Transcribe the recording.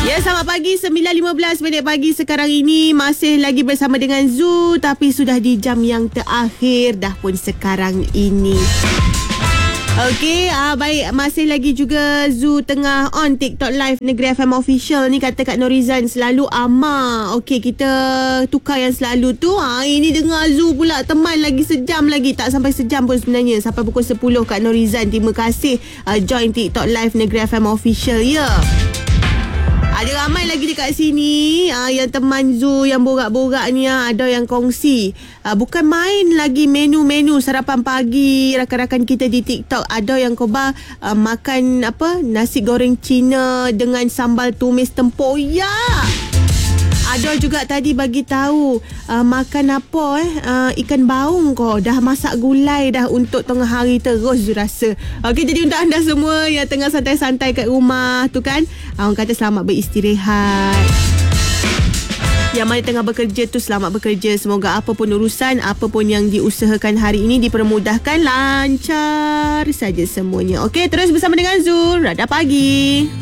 Ya, selamat pagi. 9.15 minit pagi sekarang ini. Masih lagi bersama dengan Zoo, tapi sudah di jam yang terakhir dah pun sekarang ini. Okey, baik. Masih lagi juga Zoo tengah on TikTok Live Negeri FM Official ni, kata Kak Norizan selalu amak. Okey, kita tukar yang selalu tu. Ini dengar Zoo pula, teman lagi sejam lagi. Tak sampai sejam pun sebenarnya. Sampai pukul 10 Kak Norizan. Terima kasih join TikTok Live Negeri FM Official ya. Ada ramai lagi dekat sini yang teman Zoo yang borak-borak ni ada yang kongsi. Bukan main lagi menu-menu sarapan pagi rakan-rakan kita di TikTok. Ada yang makan nasi goreng Cina dengan sambal tumis tempoyak. Ada juga tadi bagi tahu makan ikan baung dah masak gulai dah untuk tengah hari terus rasa. Okey, jadi untuk anda semua yang tengah santai-santai kat rumah tu kan, orang kata selamat beristirahat. Yang mana tengah bekerja tu selamat bekerja. Semoga apa pun urusan, apa pun yang diusahakan hari ini dipermudahkan, lancar saja semuanya. Okey, terus bersama dengan Zul Radar Pagi.